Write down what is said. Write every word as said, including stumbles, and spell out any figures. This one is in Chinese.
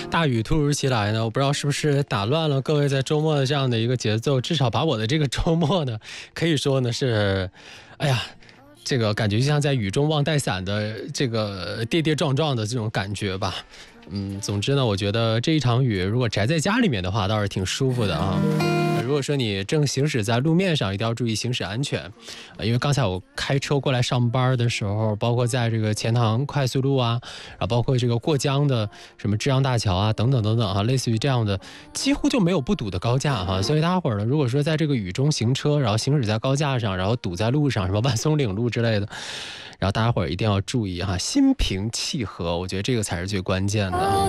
大雨突如其来呢，我不知道是不是打乱了各位在周末的这样的一个节奏，至少把我的这个周末呢，可以说呢是，哎呀。这个感觉就像在雨中忘带伞的这个跌跌撞撞的这种感觉吧。嗯，总之呢，我觉得这一场雨如果宅在家里面的话，倒是挺舒服的啊。如果说你正行驶在路面上，一定要注意行驶安全，呃，因为刚才我开车过来上班的时候，包括在这个钱塘快速路啊，然后包括这个过江的什么支阳大桥啊，等等等等啊，类似于这样的，几乎就没有不堵的高架哈。所以大家伙儿呢，如果说在这个雨中行车，然后行驶在高架上，然后堵在路上，什么万松岭路之类的，然后大家伙儿一定要注意哈，心平气和，我觉得这个才是最关键的。